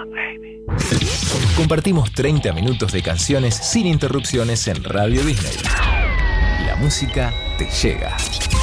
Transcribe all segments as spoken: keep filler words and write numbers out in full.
baby. Compartimos treinta minutos de canciones sin interrupciones en Radio Disney. La música te llega.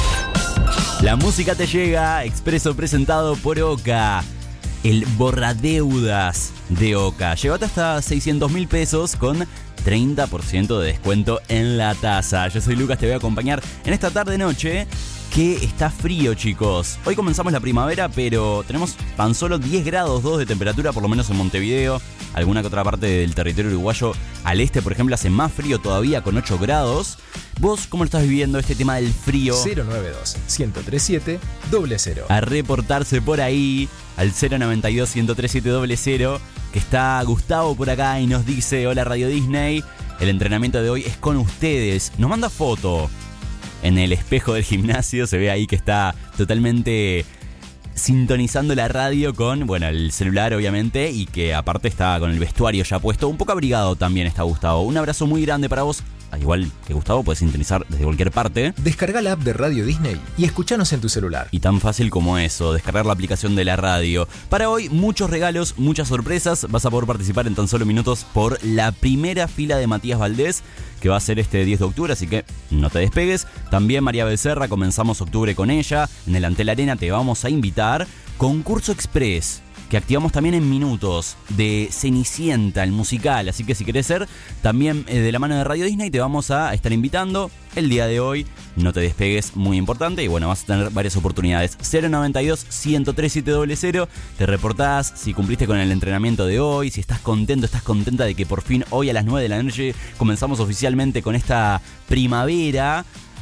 La música te llega, expreso presentado por Oca. El borradeudas de Oca. Llévate hasta seiscientos mil pesos con treinta por ciento de descuento en la tasa. Yo soy Lucas, te voy a acompañar en esta tarde-noche que está frío, chicos. Hoy comenzamos la primavera, pero tenemos tan solo diez grados dos de temperatura, por lo menos en Montevideo. Alguna que otra parte del territorio uruguayo al este, por ejemplo, hace más frío todavía con ocho grados. ¿Vos cómo lo estás viviendo este tema del frío? cero nueve dos, uno tres siete, cero cero. A reportarse por ahí al cero nueve dos, uno tres siete, cero cero, que está Gustavo por acá y nos dice: hola Radio Disney, el entrenamiento de hoy es con ustedes. Nos manda foto en el espejo del gimnasio, se ve ahí que está totalmente sintonizando la radio con, bueno, el celular obviamente, y que aparte está con el vestuario ya puesto, un poco abrigado también está Gustavo. Un abrazo muy grande para vos. Al igual que Gustavo, puedes sintonizar desde cualquier parte. Descarga la app de Radio Disney y escuchanos en tu celular. Y tan fácil como eso, descargar la aplicación de la radio. Para hoy, muchos regalos, muchas sorpresas. Vas a poder participar en tan solo minutos por la primera fila de Matías Valdés, que va a ser este diez de octubre, así que no te despegues. También María Becerra, comenzamos octubre con ella. En el Antel Arena te vamos a invitar. Concurso Express, que activamos también en minutos, de Cenicienta, el musical. Así que si querés ser también eh, de la mano de Radio Disney, te vamos a estar invitando el día de hoy. No te despegues, muy importante. Y bueno, vas a tener varias oportunidades. cero nueve dos, uno tres siete, cero cero. Te reportás si cumpliste con el entrenamiento de hoy, si estás contento, estás contenta de que por fin hoy a las nueve de la noche comenzamos oficialmente con esta primavera.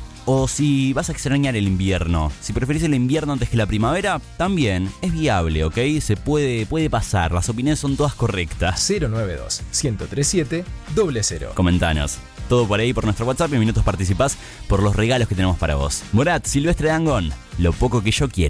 O si vas a extrañar el invierno. Si preferís el invierno antes que la primavera, también es viable, ¿ok? Se puede, puede pasar, las opiniones son todas correctas. cero nueve dos, uno tres siete, cero cero. Comentanos. Todo por ahí, por nuestro WhatsApp, y en minutos participás por los regalos que tenemos para vos. Morat, Silvestre Dangond, lo poco que yo quiero.